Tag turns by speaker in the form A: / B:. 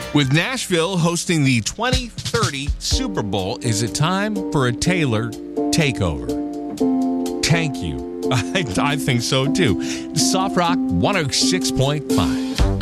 A: With Nashville hosting the 2030 Super Bowl, is it time for a Taylor takeover? Thank you. I think so too. Soft Rock 106.5.